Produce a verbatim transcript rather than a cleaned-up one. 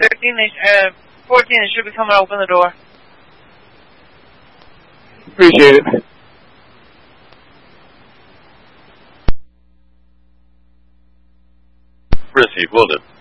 thirteen, uh, fourteen, they should be coming to open the door. Appreciate it. Receive, will do.